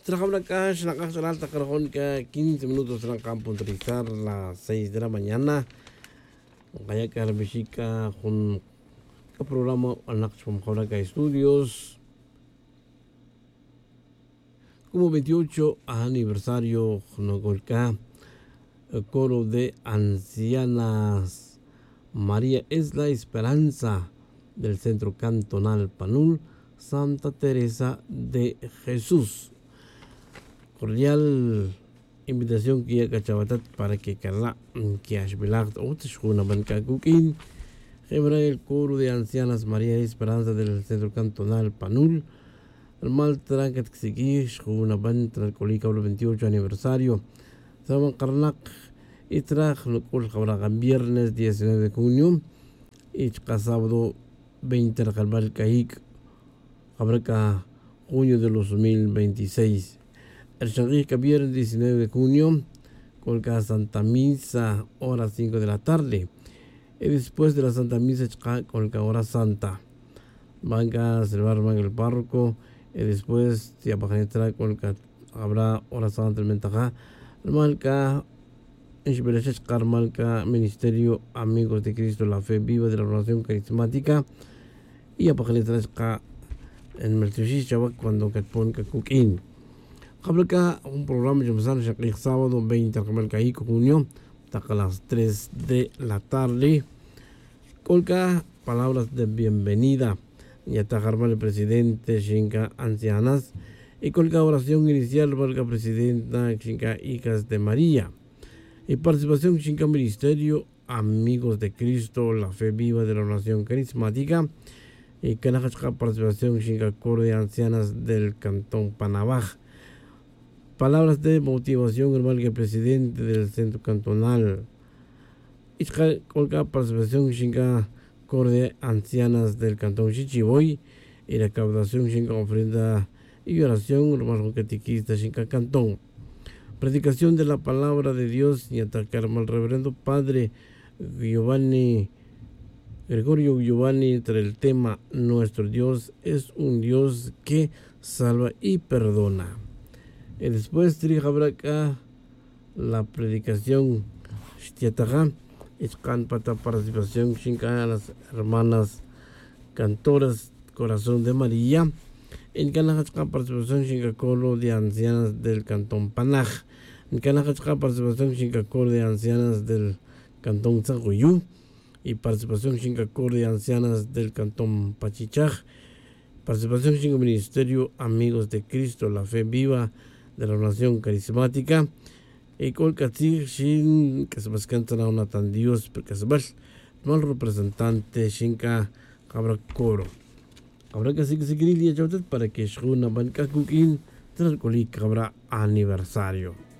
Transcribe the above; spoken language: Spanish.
Trabajamos acá, en la casa alta, carajón, que 15 minutos en acá, puntualizar las 6 de la mañana. Vaya que la mexica, con el programa, al Naxo, mejor acá estudios. Como 28 aniversario, no golca, el coro de ancianas. María es la esperanza del Centro Cantonal Panul, Santa Teresa de Jesús. Cordial invitación que ya cachabatat para que cada que ashbilagt o tishuna banca cooking. Hebra el coro de ancianas María Esperanza del Centro Cantonal Panul. El mal trancat que sigue shuna ban trancolika 28 aniversario. Saban Karnak y traj lo cual habrá viernes 19 de junio y sábado 20 de Calval Cahic. Habrá junio de los 2026. El Shanghai viernes 19 de junio, colga Santa Misa, hora 5 de la tarde. Y después de la Santa Misa, colga hora santa. Van a celebrar el párroco. Y después, si apagan colga habrá hora santa el mentaja. El malca, en malca, Ministerio Amigos de Cristo, la Fe Viva de la Oración Carismática. Y apagan en Mercedes Chabak cuando Catpon Cacuquín. Habrá un programa que empezamos el sábado 20 de junio hasta las 3 de la tarde. Colca palabras de bienvenida. Ya está el presidente Xinca Ancianas. Y colca oración inicial valga presidenta Xinca Hijas de María. Y participación Xinca Ministerio Amigos de Cristo, la Fe Viva de la Oración Carismática. Y Canajachka participación Xinca Coro de Ancianas del Cantón Panabaj. Palabras de motivación, hermano, el presidente del Centro Cantonal. Ishka colga participación Xinca Coro de Ancianas del Cantón Chichiboy. Y recaudación Xinca ofrenda y oración, hermano catequista Xinca Cantón. Predicación de la palabra de Dios y atacar al reverendo Padre Gregorio Giovanni entre el tema Nuestro Dios es un Dios que salva y perdona. Y después habrá acá la predicación Shtiataja, Iscan Pata participación Shinka, las hermanas cantoras Corazón de María, en Canajachka participación Shinka Coro de Ancianas del Cantón Panaj, en Canajachka participación Shinka Coro de Ancianas del Cantón Zaguyú, y participación Shinka Coro de Ancianas del Cantón Pachichaj, participación Shinka Ministerio Amigos de Cristo, la Fe Viva de la Oración Carismática. Y colcatzig shin que se bascantan a una tan Dios porque se va mal representante shinka cabra coro. Habrá que seguir el día para que shuna banca cooking tras coli cabra aniversario.